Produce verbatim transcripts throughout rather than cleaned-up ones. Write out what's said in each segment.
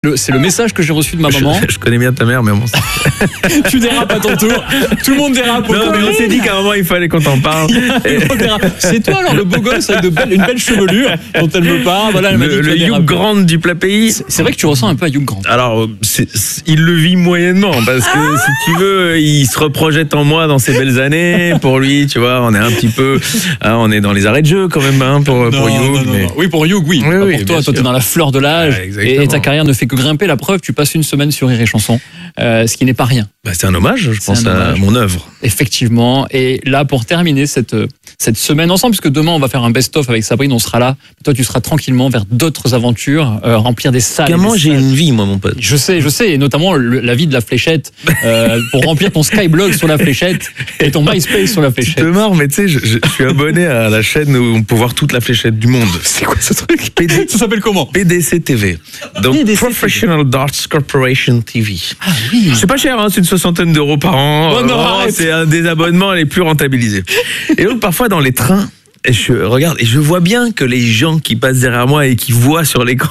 Le, c'est le message que j'ai reçu de ma maman. Je, je connais bien ta mère, mais bon. Tu dérapes à ton tour. Tout le monde dérape. Non, mais on s'est dit qu'à un moment, il fallait qu'on t'en parle. C'est toi, alors, le beau gosse avec de belles, une belle chevelure dont elle me parle. Voilà, elle m'a dit Le, que le tu Hugh dérapes. Grant du plat pays. C'est, c'est vrai que tu ressembles un peu à Hugh Grant. Alors, c'est, c'est- il le vit moyennement, parce que Ah si tu veux, il se reprojette en moi dans ses belles années. Pour lui, tu vois, on est un petit peu, hein, on est dans les arrêts de jeu quand même, hein, pour, pour Hugh. non, non, mais- non. Oui, pour Hugh, oui. Oui, Pas oui, pour toi, bien toi, sûr. t'es dans la fleur de l'âge. Ah, exactement. et, et ta carrière ne fait que grimper. La preuve, tu passes une semaine sur Rire et Chanson, euh, ce qui n'est pas rien. Bah, c'est un hommage, je C'est pense, un à hommage. mon œuvre. Effectivement. Et là, pour terminer cette, cette semaine ensemble, puisque demain, on va faire un best-of avec Sabrine, on sera là. Toi, tu seras tranquillement vers d'autres aventures, euh, remplir des salles. et Comment des j'ai salles. une vie, moi, mon pote. Je sais, je sais, et notamment le- la vie de la fléchette, euh, pour remplir ton Skyblog sur la fléchette et ton MySpace sur la Tu te fléchette. marres, mais tu sais, je, je- je suis abonné à la chaîne où on peut voir toute la fléchette du monde. C'est quoi ce truc P D Ça s'appelle comment? P D C T V. Donc, P D C T V. Professional Darts Corporation T V. Ah oui. C'est pas cher, hein, c'est une soixantaine d'euros par an. Oh non, Oh, arrête. c'est un des abonnements les plus rentabilisés. Et donc, parfois, dans les trains, et je regarde et je vois bien que les gens qui passent derrière moi et qui voient sur l'écran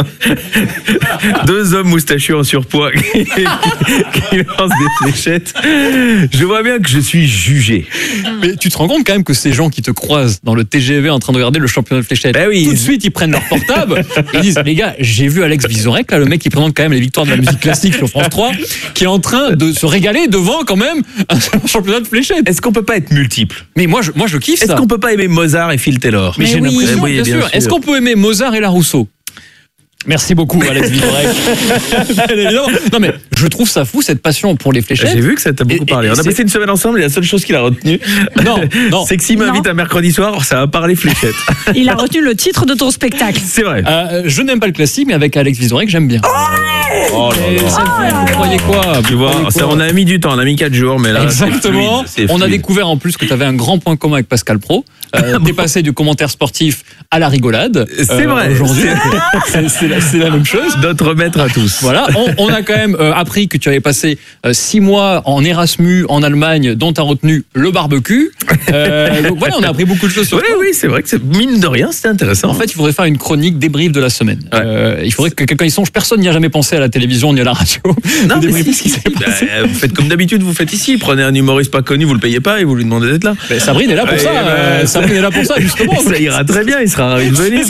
deux hommes moustachus en surpoids qui, qui lancent des fléchettes, je vois bien que je suis jugé. Mais tu te rends compte quand même que ces gens qui te croisent dans le T G V en train de regarder le championnat de fléchette, Ben oui. tout de suite ils prennent leur portable et ils disent les gars, j'ai vu Alex Vizorek, là, le mec qui présente quand même les victoires de la musique classique sur France trois, qui est en train de se régaler devant quand même un championnat de fléchette. Est-ce qu'on peut pas être multiple? Mais moi je, moi je kiffe Est-ce ça. qu'on peut pas aimer Mozart et Phil Taylor? Mais j'ai oui. l'impression, Oui, bien, bien sûr. sûr. Est-ce qu'on peut aimer Mozart et la Rousseau? Merci beaucoup, Alex Vizorek. Bien évidemment. Non mais je trouve ça fou cette passion pour les fléchettes. J'ai vu que ça t'a beaucoup Et- et- parlé. On a c'est- passé une semaine ensemble et la seule chose qu'il a retenue, Non, non. c'est que s'il m'invite Non. un mercredi soir, ça va parler fléchettes. Il a retenu le titre de ton spectacle. C'est vrai. Euh, je n'aime pas le classique, mais avec Alex Vizorek, j'aime bien. Oh là Et là. ça fait- vous croyez quoi Tu Vous vois, croyez ça, quoi on a mis du temps, on a mis quatre jours, mais là. Exactement. c'est fluide, c'est On a fluide. découvert en plus que tu avais un grand point commun avec Pascal Pro. Euh, T'es passé du commentaire sportif à la rigolade. C'est vrai. Aujourd'hui, c'est c'est la, c'est la même chose. Notre maître à tous. Voilà, on, on a quand même euh, appris que tu avais passé euh, six mois en Erasmus en Allemagne, dont tu as retenu le barbecue. Euh, donc voilà, on a appris beaucoup de choses sur Oui, toi. oui, c'est vrai que c'est, mine de rien, c'était intéressant. En fait, il faudrait faire une chronique débrief de la semaine. Ouais. Euh, il faudrait que quelqu'un y songe. Personne n'y a jamais pensé à la télévision ni à la radio. non, De mais débriefer si, ce qui si, s'est si. Bah, passé. vous faites comme d'habitude, vous faites ici. Prenez un humoriste pas connu, vous le payez pas et vous lui demandez d'être là. Ben, Sabrine est là pour Ouais, ça. bah, euh, ça- Sabrine est là pour ça, justement. Ça ira très bien, il sera ravi de venir.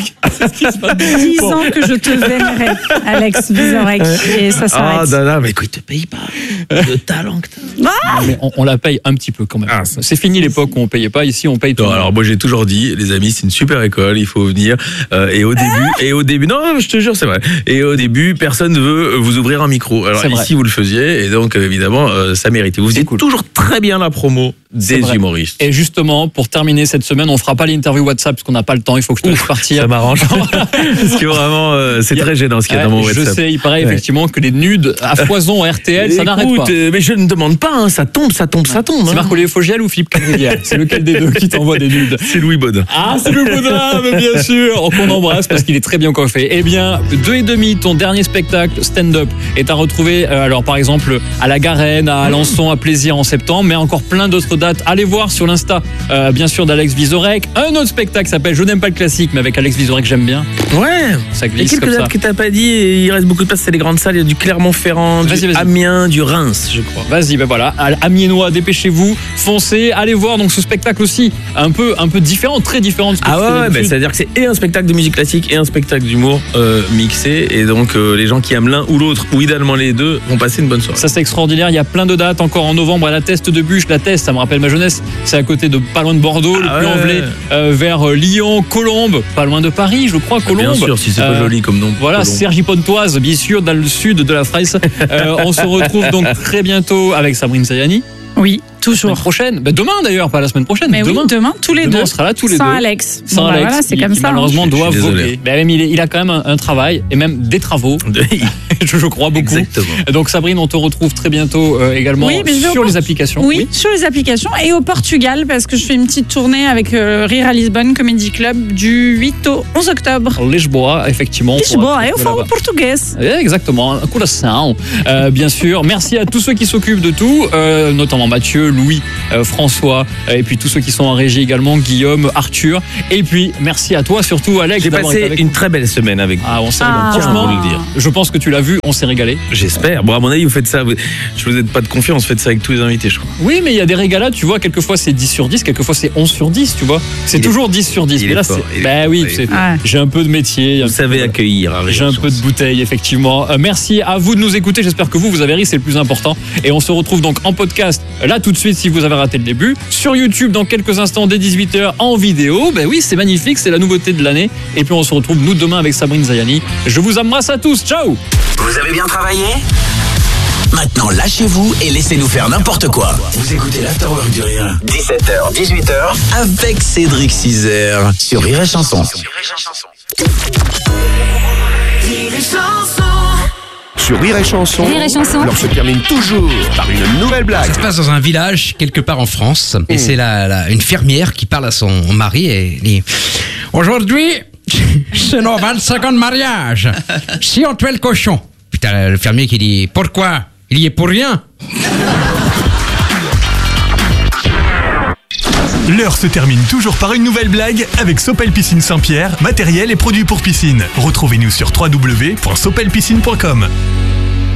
Dix ans que je te vénérais, Alex Vizorek. Et ça Ah, s'arrête. non, non, mais écoute, te paye pas. Le talent que t'as. Non, mais on, on la paye un petit peu quand même. Ah, c'est- c'est fini l'époque où on payait pas. Ici, on paye tout. Non, alors moi j'ai toujours dit, les amis, c'est une super école, il faut venir. Euh, et au début, et au début, non, je te jure, c'est vrai. Et au début, personne ne veut vous ouvrir un micro. Alors C'est vrai. ici, vous le faisiez, et donc euh, évidemment, euh, ça mérite. Vous faisiez cool. toujours très bien la promo C'est des vrai. humoristes. Et justement, pour terminer cette semaine, on fera pas l'interview WhatsApp parce qu'on n'a pas le temps. Il faut que je te laisse partir. Ça m'arrange. Parce que vraiment, euh, c'est Il y a- très gênant ce qu'il y a Ouais, dans mon je WhatsApp. sais, il paraît Ouais. effectivement que les nudes à foison R T L, ça n'arrête Écoute, pas. euh, mais je ne demande pas, hein, ça tombe, ça tombe, ça tombe. C'est hein. Marc-Olivier Fogiel ou Philippe Cavrivière? C'est lequel des deux qui t'envoie des nudes? C'est Louis Baudin. Ah, c'est le Baudin, mais bien sûr, qu'on embrasse parce qu'il est très bien coiffé. Eh bien, deux et demi, ton dernier spectacle stand-up est à retrouver, euh, alors par exemple, à la Garenne, à Alençon, à Plaisir en septembre, mais encore plein d'autres dates. Allez voir sur l'Insta, euh, bien sûr, d'Alex Vizorek. Un autre spectacle s'appelle Je n'aime pas le classique, mais avec Alex Vizorek, j'aime bien. Ouais. Ça Et glisse quelques comme ça. dates que t'as pas dit, et il reste beaucoup de place, c'est les grandes salles, il y a du Clermont-Ferrand, Vas-y, du vas-y. Amiens, du Reims, je crois. Vas-y, ben voilà, Amiénois, dépêchez-vous, foncez, allez voir donc ce spectacle aussi, un peu, un peu différent, très différent de ce que Ah tu fais ouais, ouais, bah, d'habitude. c'est-à-dire que c'est et un spectacle de musique classique et un spectacle d'humour euh, mixé, et donc euh, les gens qui aiment l'un ou l'autre, ou idéalement les deux, vont passer une bonne soirée. Ça c'est extraordinaire, il y a plein de dates encore en novembre à la Teste de Bûche. La Teste, ça me rappelle ma jeunesse, c'est à côté de pas loin de Bordeaux, Ah le plus ouais. envelé euh, vers euh, Lyon, Colombes, pas loin de Paris, je crois, Colombes. Bien sûr, si c'est pas Euh, joli comme nom. Voilà, Colombe. Cergy Pontoise, bien sûr, dans le sud de la France. Euh, on se retrouve donc très bientôt avec Sabrine Sayani. Oui, La toujours. semaine prochaine, ben, demain d'ailleurs, pas la semaine prochaine, Mais demain. oui, demain, tous les Demain, deux. on sera là tous les Sans deux. Alex. Sans Bon, bah Alex, voilà, c'est qui- comme qui ça. hein. malheureusement Je suis- doit je suis voguer. désolé. Ben, mais il, est- il a quand même un, un travail et même des travaux, je, je crois beaucoup. Exactement. Donc Sabrine, on te retrouve très bientôt euh, également Oui, mais je vais sur au les Port- applications. Oui, sur les applications et au Portugal parce que je fais une petite tournée avec euh, Rire à Lisbonne Comedy Club du huit au onze octobre. Lisboa, effectivement. on pourra Lisboa, eu retrouver falo là-bas. português. Eh, Exactement, un coração. Euh, bien sûr, merci à tous ceux qui s'occupent de tout, euh, notamment Mathieu, Louis, euh, François, euh, et puis tous ceux qui sont en régie également, Guillaume, Arthur. Et puis, merci à toi, surtout Alex. J'ai d'avoir passé été avec une nous. très belle semaine avec vous. Ah, on s'est Ah. régalé. Franchement, Tiens, vous le dire. je pense que tu l'as vu, on s'est régalé. J'espère. Bon, à mon avis, vous faites ça. vous- Je vous aide pas de confiance, faites ça avec tous les invités, je crois. Oui, mais il y a des régalades, tu vois, quelquefois c'est dix sur dix, quelquefois c'est onze sur dix, tu vois. C'est Il est- toujours dix sur dix. il Mais est là, fort, c'est. il est Bah fort, oui, il est c'est- fort. Ouais. j'ai un peu de métier. Vous un savez peu- accueillir. Harry, J'ai un je peu de pense. bouteille, effectivement. Euh, merci à vous de nous écouter. J'espère que vous, vous avez ri, c'est le plus important. Et on se retrouve donc en podcast, là tout de suite, si vous avez raté le début. Sur YouTube, dans quelques instants, dès dix-huit heures, en vidéo. Ben oui, c'est magnifique, c'est la nouveauté de l'année. Et puis on se retrouve, nous, demain avec Sabrine Zayani. Je vous embrasse à tous. Ciao! Vous avez bien travaillé ? Maintenant, lâchez-vous et laissez-nous faire n'importe quoi. Vous écoutez l'Afterwork du Rire. dix-sept heures, dix-huit heures, avec Cédric Cizer sur Rire et Chanson. Sur Rire et Chanson, Rire et Chanson. l'heure se termine toujours par une nouvelle blague. Ça se passe dans un village quelque part en France et c'est la, la- une fermière qui parle à son mari et dit aujourd'hui c'est nos vingt-cinq ans de mariage. Si on tuait le cochon. Putain, le fermier qui dit pourquoi? Il y est pour rien. L'heure se termine toujours par une nouvelle blague avec Sopel Piscine Saint-Pierre, matériel et produits pour piscine. Retrouvez-nous sur w w w point sopel piscine point com.